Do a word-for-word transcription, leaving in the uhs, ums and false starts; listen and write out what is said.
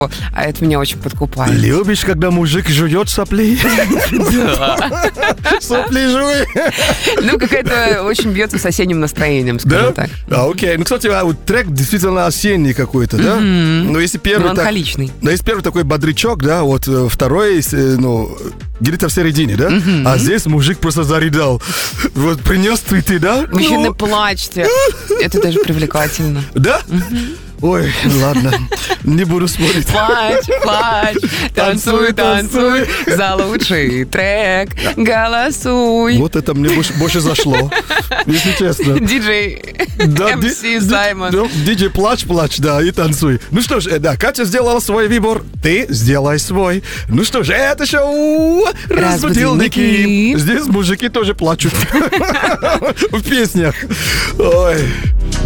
а это меня очень подкупает. Любишь, когда мужик жует сопли? Сопли жуй. Ну, какая-то очень бьется с осенним настроением, скажем так. А, окей. Ну, кстати, трек действительно осенний какой-то, да? Ну, если первый... Меланхоличный. Да, если первый такой бодрячок, да, вот второй, ну, где-то в середине, да? А здесь мужик просто зарыдал. Вот принес цветы, да? Мужчины, плачьте. Это даже привлекательно. Да? Ой, ладно, не буду спорить. Плачь, плачь, танцуй, танцуй, за лучший трек голосуй. Вот это мне больше, больше зашло, если честно. Диджей да, эм си ди, Саймон. Ди, диджей плачь, плачь, да, и танцуй. Ну что ж, да, Катя сделала свой выбор, ты сделай свой. Ну что ж, это шоу «Разбудилники». Здесь мужики тоже плачут в песнях. Ой.